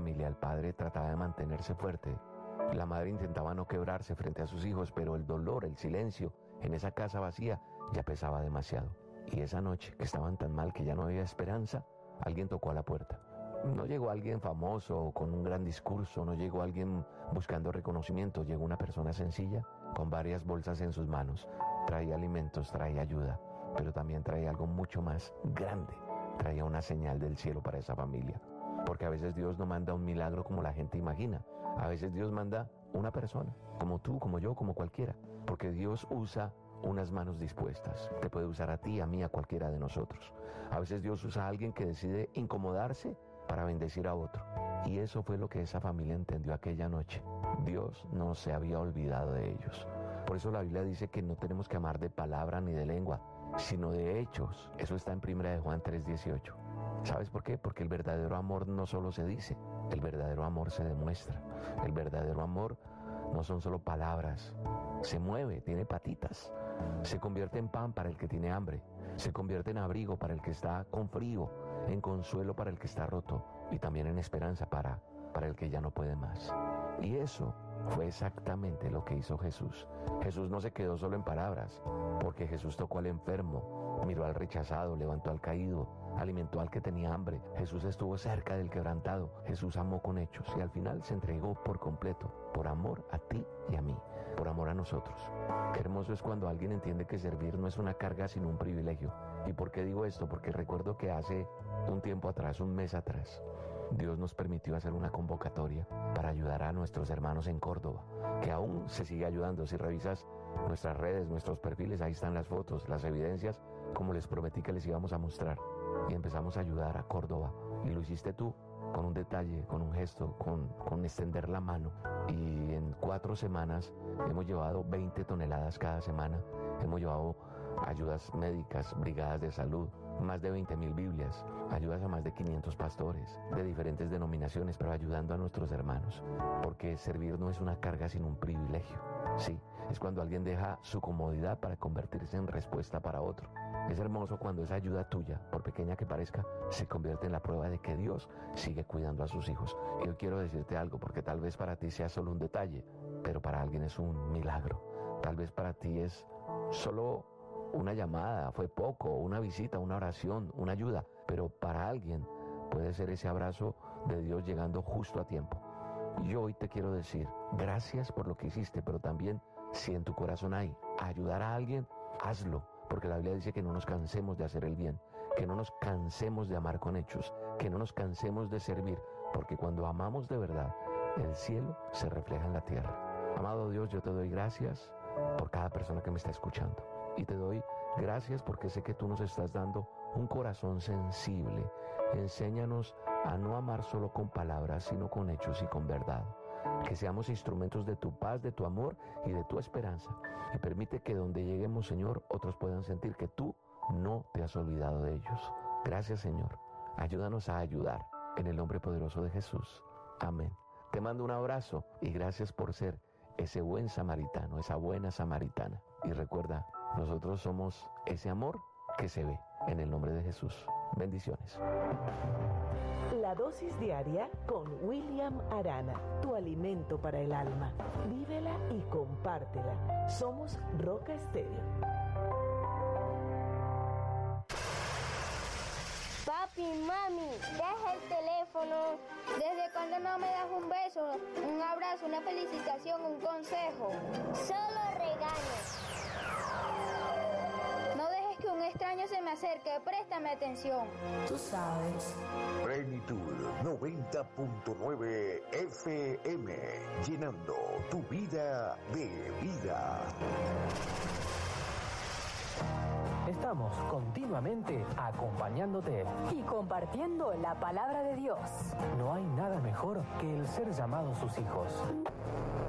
familia, el padre trataba de mantenerse fuerte. La madre intentaba no quebrarse frente a sus hijos, pero el dolor, el silencio en esa casa vacía ya pesaba demasiado. Y esa noche, que estaban tan mal que ya no había esperanza, alguien tocó a la puerta. No llegó alguien famoso con un gran discurso, no llegó alguien buscando reconocimiento, llegó una persona sencilla con varias bolsas en sus manos. Traía alimentos, traía ayuda, pero también traía algo mucho más grande. Traía una señal del cielo para esa familia. Porque a veces Dios no manda un milagro como la gente imagina. A veces Dios manda una persona, como tú, como yo, como cualquiera. Porque Dios usa unas manos dispuestas. Te puede usar a ti, a mí, a cualquiera de nosotros. A veces Dios usa a alguien que decide incomodarse para bendecir a otro. Y eso fue lo que esa familia entendió aquella noche. Dios no se había olvidado de ellos. Por eso la Biblia dice que no tenemos que amar de palabra ni de lengua, sino de hechos. Eso está en 1 de Juan 3:18. ¿Sabes por qué? Porque el verdadero amor no solo se dice, el verdadero amor se demuestra. El verdadero amor no son solo palabras, se mueve, tiene patitas. Se convierte en pan para el que tiene hambre, se convierte en abrigo para el que está con frío, en consuelo para el que está roto y también en esperanza para el que ya no puede más. Y eso fue exactamente lo que hizo Jesús. Jesús no se quedó solo en palabras, porque Jesús tocó al enfermo, miró al rechazado, levantó al caído, alimentó al que tenía hambre. Jesús estuvo cerca del quebrantado. Jesús amó con hechos y al final se entregó por completo, por amor a ti y a mí, por amor a nosotros. Qué hermoso es cuando alguien entiende que servir no es una carga sino un privilegio. ¿Y por qué digo esto? Porque recuerdo que hace un tiempo atrás, un mes atrás, Dios nos permitió hacer una convocatoria para ayudar a nuestros hermanos en Córdoba, que aún se sigue ayudando. Si revisas nuestras redes, nuestros perfiles, ahí están las fotos, las evidencias, como les prometí que les íbamos a mostrar. Y empezamos a ayudar a Córdoba. Y lo hiciste tú, con un detalle, con un gesto, con extender la mano. Y en 4 semanas hemos llevado 20 toneladas cada semana. Hemos llevado ayudas médicas, brigadas de salud, más de 20,000 Biblias, ayudas a más de 500 pastores de diferentes denominaciones, pero ayudando a nuestros hermanos. Porque servir no es una carga sino un privilegio. Sí, es cuando alguien deja su comodidad para convertirse en respuesta para otro. Es hermoso cuando esa ayuda tuya, por pequeña que parezca, se convierte en la prueba de que Dios sigue cuidando a sus hijos. Y yo quiero decirte algo, porque tal vez para ti sea solo un detalle, pero para alguien es un milagro. Tal vez para ti es solo una llamada, fue poco, una visita, una oración, una ayuda, pero para alguien puede ser ese abrazo de Dios llegando justo a tiempo. Y yo hoy te quiero decir, gracias por lo que hiciste, pero también si en tu corazón hay ayudar a alguien, hazlo. Porque la Biblia dice que no nos cansemos de hacer el bien, que no nos cansemos de amar con hechos, que no nos cansemos de servir, porque cuando amamos de verdad, el cielo se refleja en la tierra. Amado Dios, yo te doy gracias por cada persona que me está escuchando. Y te doy gracias porque sé que tú nos estás dando un corazón sensible. Enséñanos a no amar solo con palabras, sino con hechos y con verdad. Que seamos instrumentos de tu paz, de tu amor y de tu esperanza. Y permite que donde lleguemos, Señor, otros puedan sentir que tú no te has olvidado de ellos. Gracias, Señor. Ayúdanos a ayudar en el nombre poderoso de Jesús. Amén. Te mando un abrazo y gracias por ser ese buen samaritano, esa buena samaritana. Y recuerda, nosotros somos ese amor que se ve en el nombre de Jesús. Bendiciones. La dosis diaria con William Arana, tu alimento para el alma. Vívela y compártela. Somos Roca Estéreo. Papi, mami, deja el teléfono. ¿Desde cuándo no me das un beso, un abrazo, una felicitación, un consejo? Solo regaños. No dejes que un extraño se me acerque, préstame atención. Tú sabes. Plenitud 90.9 FM, llenando tu vida de vida. Estamos continuamente acompañándote y compartiendo la palabra de Dios. No hay nada mejor que el ser llamados sus hijos.